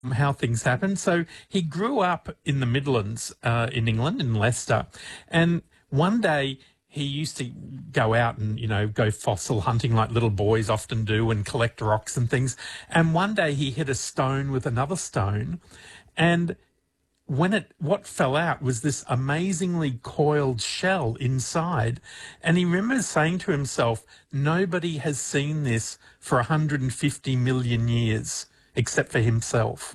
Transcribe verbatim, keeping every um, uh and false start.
how things happen. So he grew up in the Midlands uh, in England, in Leicester, and one day he used to go out and, you know, go fossil hunting like little boys often do and collect rocks and things. And one day he hit a stone with another stone, and when it what fell out was this amazingly coiled shell inside. And he remembers saying to himself, nobody has seen this for one hundred fifty million years except for himself.